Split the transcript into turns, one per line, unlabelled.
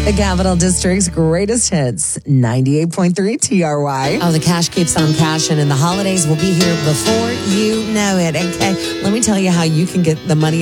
The Capital District's greatest hits, 98.3 TRY.
Oh, the cash keeps on cashing, and the holidays will be here before you know it. Okay, let me tell you how you can get the money